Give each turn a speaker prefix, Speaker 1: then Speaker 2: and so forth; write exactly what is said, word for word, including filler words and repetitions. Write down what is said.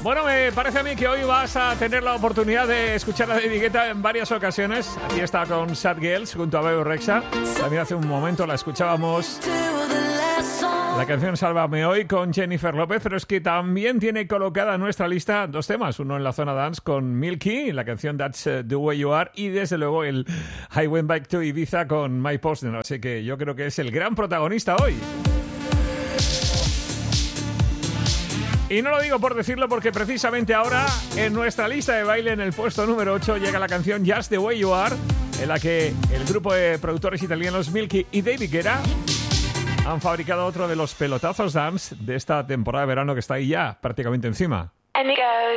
Speaker 1: Bueno, me parece a mí que hoy vas a tener la oportunidad de escuchar a David Guetta en varias ocasiones. Aquí está con Sad Girls junto a Bebe Rexha. También hace un momento la escuchábamos, la canción Sálvame Hoy con Jennifer López, pero es que también tiene colocada en nuestra lista dos temas. Uno en la zona dance con Milky, la canción That's the Way You Are, y desde luego el I Went Back to Ibiza con My Postner. Así que yo creo que es el gran protagonista hoy. Y no lo digo por decirlo, porque precisamente ahora en nuestra lista de baile, en el puesto número ocho, llega la canción Just the Way You Are, en la que el grupo de productores italianos Milky y David Guetta han fabricado otro de los pelotazos dance de esta temporada de verano que está ahí ya prácticamente encima.
Speaker 2: And it goes.